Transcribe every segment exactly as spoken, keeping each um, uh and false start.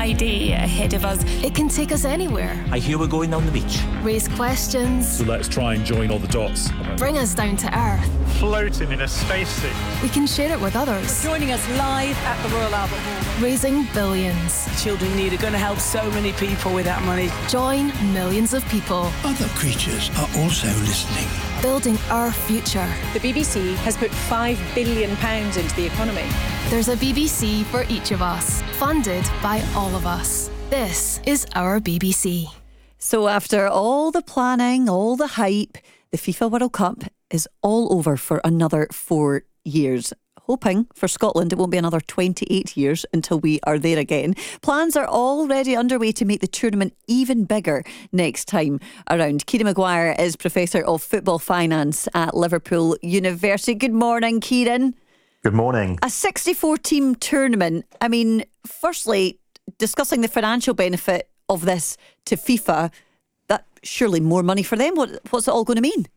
high day ahead of us. It can take us anywhere. I hear we're going down the beach. Raise questions. So let's try and join all the dots. Bring us down to earth. Floating in a spacesuit. We can share it with others. Joining us live at the Royal Albert Hall. Raising billions. Children Need are going to help so many people with that money. Join millions of people. Other creatures are also listening. Building our future. The B B C has put five billion pounds into the economy. There's a B B C for each of us, funded by all of us. This is our B B C. So after all the planning, all the hype, the FIFA World Cup is all over for another four years. Hoping for Scotland it won't be another twenty-eight years until we are there again. Plans are already underway to make the tournament even bigger next time around. Kieran Maguire is Professor of Football Finance at Liverpool University. Good morning, Kieran. Good morning. A sixty-four team tournament. I mean, firstly, discussing the financial benefit of this to FIFA, that surely more money for them. What, what's it all going to mean?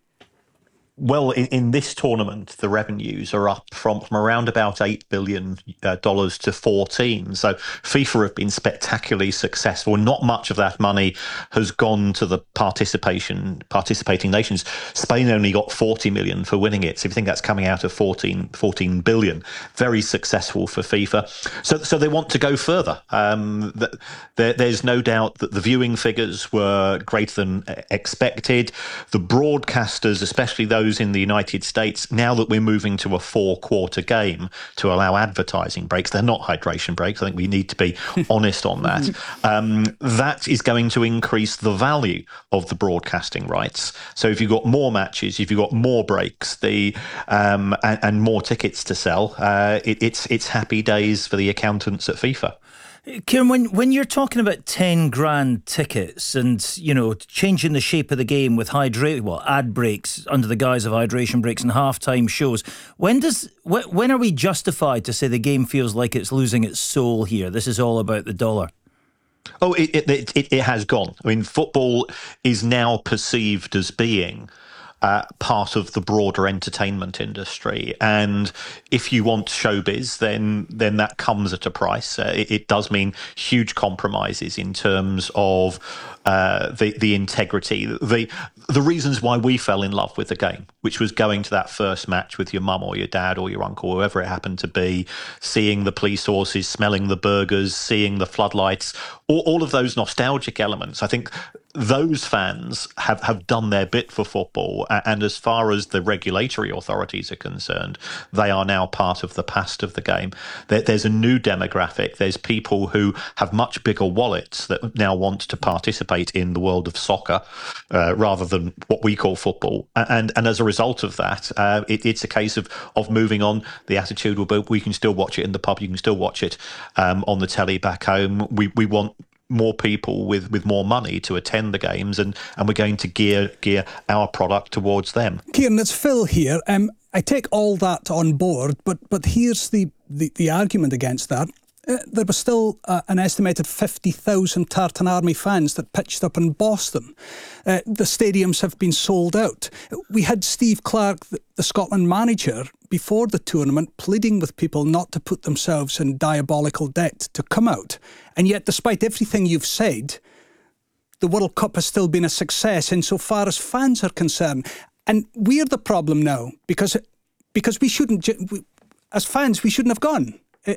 Well, in, in this tournament, the revenues are up from, from around about eight billion dollars uh, to fourteen. So FIFA have been spectacularly successful. Not much of that money has gone to the participation participating nations. Spain only got forty million for winning it. So if you think that's coming out of fourteen, fourteen billion, very successful for FIFA. So, so they want to go further. Um, the, there, there's no doubt that the viewing figures were greater than expected. The broadcasters, especially those in the United States, now that we're moving to a four-quarter game to allow advertising breaks, they're not hydration breaks. I think we need to be honest on that. Um, that is going to increase the value of the broadcasting rights. So if you've got more matches, if you've got more breaks, the um, and, and more tickets to sell, uh, it, it's it's happy days for the accountants at FIFA. Kieran, when, when you're talking about ten grand tickets and, you know, changing the shape of the game with hydra- well, ad breaks under the guise of hydration breaks and half-time shows, when does wh- when are we justified to say the game feels like it's losing its soul here? This is all about the dollar. Oh, it it it, it has gone. I mean, football is now perceived as being Uh, part of the broader entertainment industry, and if you want showbiz, then then that comes at a price. Uh, it, it does mean huge compromises in terms of uh, the the integrity, the the reasons why we fell in love with the game, which was going to that first match with your mum or your dad or your uncle, whoever it happened to be, seeing the police horses, smelling the burgers, seeing the floodlights, all, all of those nostalgic elements. I think those fans have, have done their bit for football, and as far as the regulatory authorities are concerned, they are now part of the past of the game. There, there's a new demographic. There's people who have much bigger wallets that now want to participate in the world of soccer uh, rather than what we call football. And and as a result of that, uh, it, it's a case of, of moving on. The attitude will be, we can still watch it in the pub, you can still watch it um, on the telly back home. We we want more people with, with more money to attend the games, and, and we're going to gear gear our product towards them. Kieran, it's Phil here. Um, I take all that on board, but but here's the, the, the argument against that. Uh, there was still uh, an estimated fifty thousand Tartan Army fans that pitched up in Boston. Uh, the stadiums have been sold out. We had Steve Clarke, the, the Scotland manager, before the tournament pleading with people not to put themselves in diabolical debt to come out. And yet, despite everything you've said, the World Cup has still been a success insofar as fans are concerned. And we're the problem now, because because we shouldn't, we, as fans, we shouldn't have gone.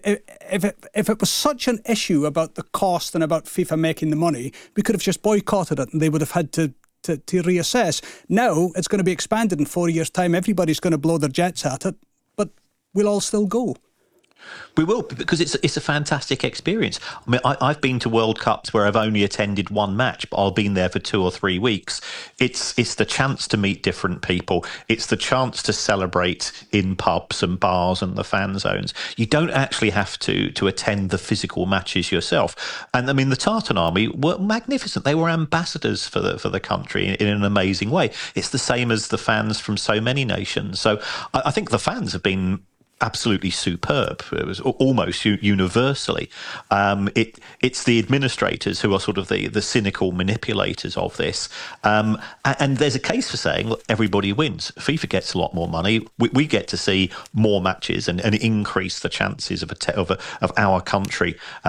If it, if it was such an issue about the cost and about FIFA making the money, we could have just boycotted it and they would have had to, to, to reassess. Now it's going to be expanded in four years' time. Everybody's going to blow their jets at it, but we'll all still go. We will, because it's it's a fantastic experience. I mean, I, I've been to World Cups where I've only attended one match, but I've been there for two or three weeks. It's it's the chance to meet different people. It's the chance to celebrate in pubs and bars and the fan zones. You don't actually have to to attend the physical matches yourself. And I mean, the Tartan Army were magnificent. They were ambassadors for the for the country in, in an amazing way. It's the same as the fans from so many nations. So I, I think the fans have been absolutely superb. It was almost universally. Um, it it's the administrators who are sort of the, the cynical manipulators of this. Um, and, and there's a case for saying, look, everybody wins. FIFA gets a lot more money. We, we get to see more matches and, and increase the chances of a te- of, a, of our country